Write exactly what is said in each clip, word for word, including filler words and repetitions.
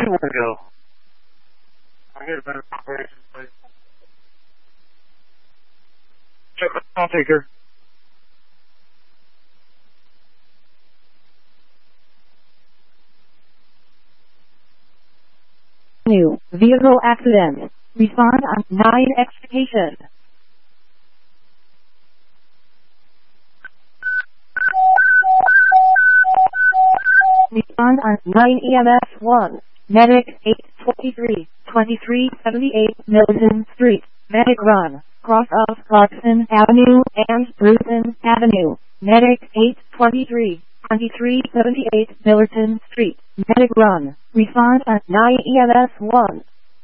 two one go. I hear the better operations, please. Check the call taker. New vehicle accident. Respond on nine extrication. Respond on nine E M S one. Medic eight twenty-three, twenty-three seventy-eight Milton Street. Medic run. Cross of Clarkson Avenue and Bruton Avenue. Medic eight twenty-three, twenty-three seventy-eight Milton Street. Medic run. Respond on nine E M S one.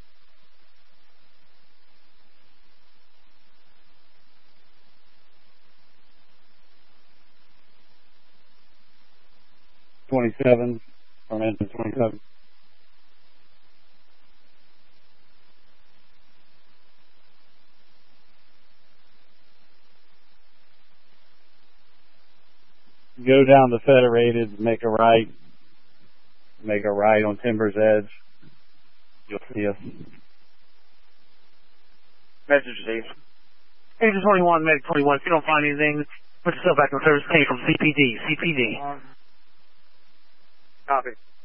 twenty-seven, from engine twenty-seven. Go down to Federated, make a right, make a right on Timber's Edge. You'll see us. Message received. Engine twenty-one, Medic twenty-one. If you don't find anything, put yourself back in service. Came from C P D. C P D. Copy.